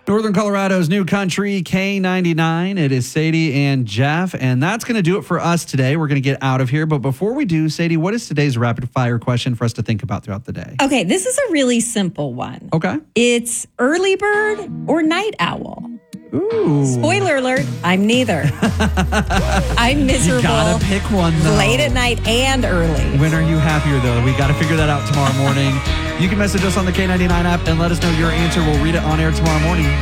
Northern Colorado's new country, K99. It is Sadie and Jeff, and that's going to do it for us today. We're going to get out of here. But before we do, Sadie, what is today's rapid fire question for us to think about throughout the day? Okay, this is a really simple one. Okay. It's early bird or night owl. Ooh. Spoiler alert, I'm neither. I'm miserable. You gotta pick one, though. Late at night and early. When are you happier, though? We got to figure that out tomorrow morning. You can message us on the K99 app and let us know your answer. We'll read it on air tomorrow morning.